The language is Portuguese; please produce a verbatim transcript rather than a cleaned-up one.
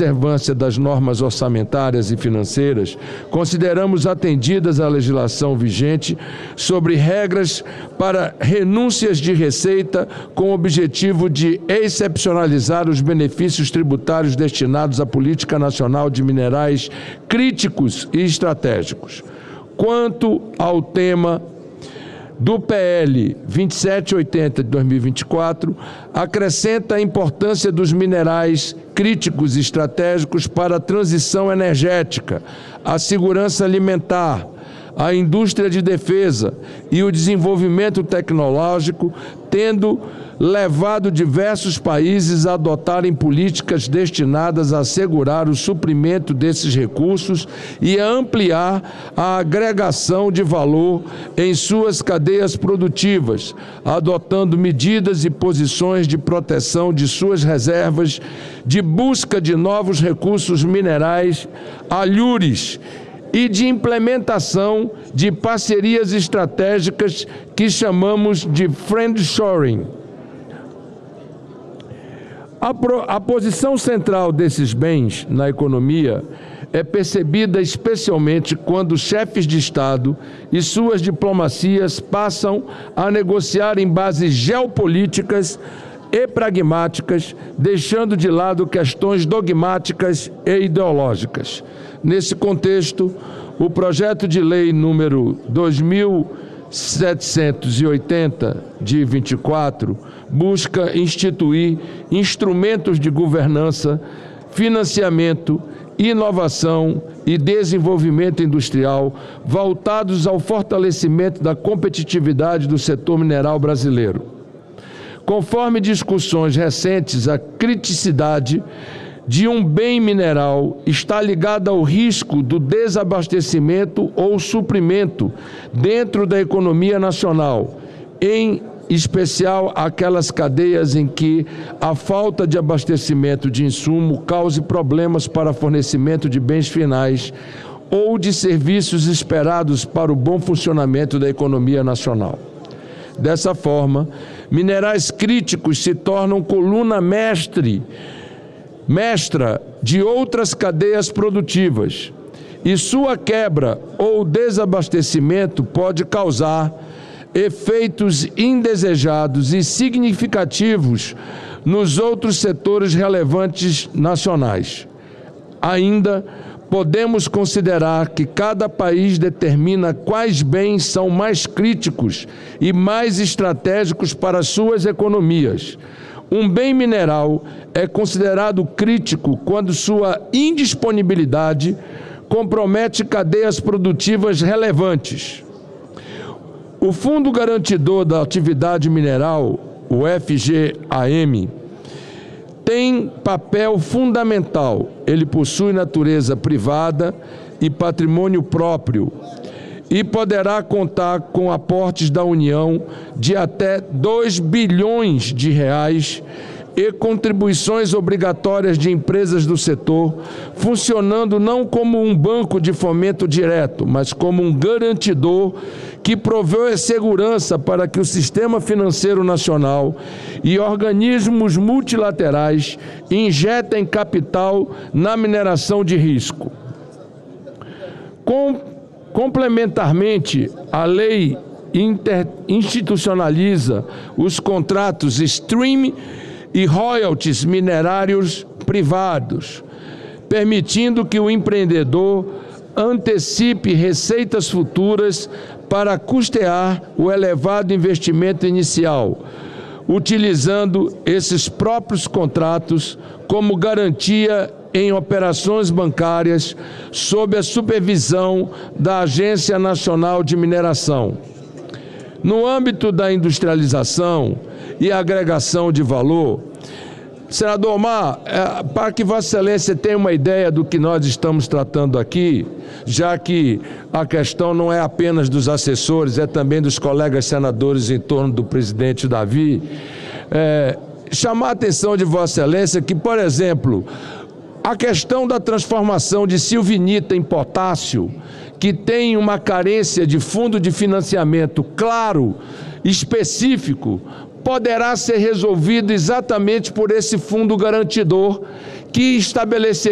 observância das normas orçamentárias e financeiras, consideramos atendidas a legislação vigente sobre regras para renúncias de receita com o objetivo de excepcionalizar os benefícios tributários destinados à política nacional de minerais críticos e estratégicos. Quanto ao tema do P L vinte e sete oitenta de dois mil e vinte e quatro, acrescenta a importância dos minerais críticos e estratégicos para a transição energética, a segurança alimentar, a indústria de defesa e o desenvolvimento tecnológico, tendo levado diversos países a adotarem políticas destinadas a assegurar o suprimento desses recursos e a ampliar a agregação de valor em suas cadeias produtivas, adotando medidas e posições de proteção de suas reservas, de busca de novos recursos minerais, alhures, e de implementação de parcerias estratégicas que chamamos de friendshoring. A, pro, a posição central desses bens na economia é percebida especialmente quando chefes de Estado e suas diplomacias passam a negociar em bases geopolíticas e pragmáticas, deixando de lado questões dogmáticas e ideológicas. Nesse contexto, o projeto de lei número dois mil setecentos e oitenta, de vinte e quatro, busca instituir instrumentos de governança, financiamento, inovação e desenvolvimento industrial voltados ao fortalecimento da competitividade do setor mineral brasileiro. Conforme discussões recentes, a criticidade de um bem mineral está ligada ao risco do desabastecimento ou suprimento dentro da economia nacional, em especial aquelas cadeias em que a falta de abastecimento de insumo cause problemas para fornecimento de bens finais ou de serviços esperados para o bom funcionamento da economia nacional. Dessa forma, minerais críticos se tornam coluna mestre mestra de outras cadeias produtivas, e sua quebra ou desabastecimento pode causar efeitos indesejados e significativos nos outros setores relevantes nacionais. Ainda podemos considerar que cada país determina quais bens são mais críticos e mais estratégicos para suas economias. Um bem mineral é considerado crítico quando sua indisponibilidade compromete cadeias produtivas relevantes. O Fundo Garantidor da Atividade Mineral, o F G A M, tem papel fundamental. Ele possui natureza privada e patrimônio próprio e poderá contar com aportes da União de até dois bilhões de reais e contribuições obrigatórias de empresas do setor, funcionando não como um banco de fomento direto, mas como um garantidor que provê segurança para que o sistema financeiro nacional e organismos multilaterais injetem capital na mineração de risco. Com Complementarmente, a lei inter, institucionaliza os contratos stream e royalties minerários privados, permitindo que o empreendedor antecipe receitas futuras para custear o elevado investimento inicial, utilizando esses próprios contratos como garantia em operações bancárias sob a supervisão da Agência Nacional de Mineração. No âmbito da industrialização e agregação de valor, senador Omar, para que Vossa Excelência tenha uma ideia do que nós estamos tratando aqui, já que a questão não é apenas dos assessores, é também dos colegas senadores em torno do presidente Davi, é, chamar a atenção de Vossa Excelência que, por exemplo, a questão da transformação de silvinita em potássio, que tem uma carência de fundo de financiamento claro, específico, poderá ser resolvido exatamente por esse fundo garantidor que estabelecer